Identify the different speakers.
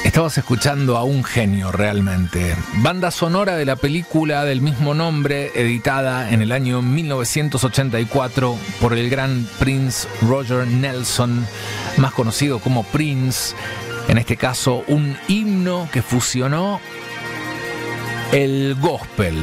Speaker 1: Estabas escuchando a un genio realmente. Banda sonora de la película del mismo nombre, editada en el año 1984 por el gran Prince Roger Nelson, más conocido como Prince. En este caso, un himno que fusionó el gospel,